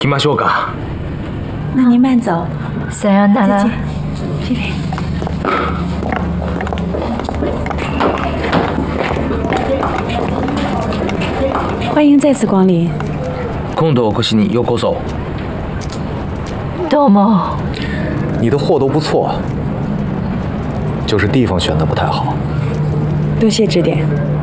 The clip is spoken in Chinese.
行きましょうか。 那您慢走。 さよなら。 这边。欢迎再次光临。 今度お越しにようこそ。 どうも。 你的货都不错，就是地方选的不太好。 多谢指点。